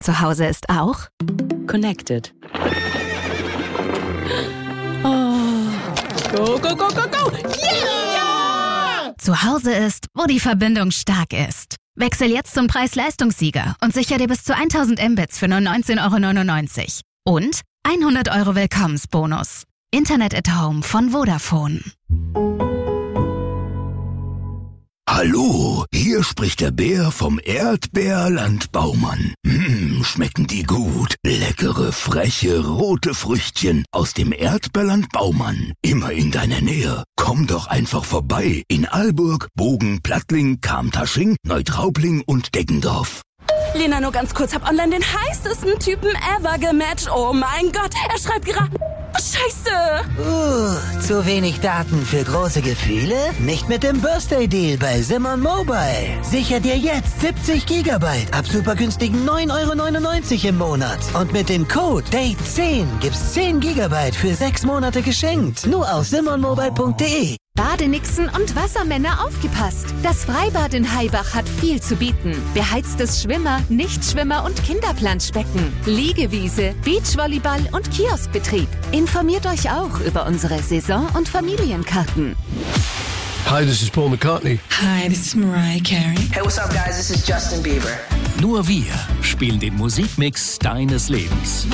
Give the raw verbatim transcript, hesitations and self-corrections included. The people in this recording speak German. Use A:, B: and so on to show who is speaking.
A: Zu Hause ist auch
B: Connected. Oh. Go, go, go, go, go! Yeah!
A: Zu Hause ist, wo die Verbindung stark ist. Wechsel jetzt zum Preis-Leistungssieger und sicher dir bis zu tausend Mbits für nur neunzehn Euro neunundneunzig. Und hundert Euro Willkommensbonus. Internet at Home von Vodafone.
C: Hallo, hier spricht der Bär vom Erdbeerland Baumann. Mmh, schmecken die gut. Leckere, freche, rote Früchtchen aus dem Erdbeerland Baumann. Immer in deiner Nähe. Komm doch einfach vorbei in Alburg, Bogen, Plattling, Kamtasching, Neutraubling und Deggendorf.
D: Lena, nur ganz kurz, hab online den heißesten Typen ever gematcht. Oh mein Gott, er schreibt gerade... Scheiße!
E: Uh, zu wenig Daten für große Gefühle? Nicht mit dem Birthday-Deal bei Simon Mobile. Sicher dir jetzt siebzig Gigabyte ab super günstigen neun Euro neunundneunzig im Monat. Und mit dem Code Date zehn gibt's zehn Gigabyte für sechs Monate geschenkt. Nur auf simon mobile punkt de.
F: Badenixen und Wassermänner aufgepasst. Das Freibad in Haibach hat viel zu bieten. Beheiztes Schwimmer, Nichtschwimmer und Kinderplanschbecken. Liegewiese, Beachvolleyball und Kioskbetrieb. Informiert euch auch über unsere Saison- und Familienkarten.
G: Hi, this is Paul McCartney.
H: Hi, this is Mariah Carey.
I: Hey, what's up, guys? This is Justin Bieber.
J: Nur wir spielen den Musikmix deines Lebens.